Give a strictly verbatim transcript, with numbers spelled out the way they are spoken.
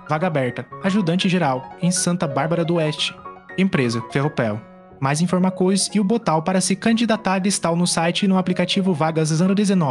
Vaga aberta, ajudante geral, em Santa Bárbara do Oeste. Empresa, Ferropel. Mais informações e o botão para se candidatar está no site e no aplicativo Vagas zero dezenove.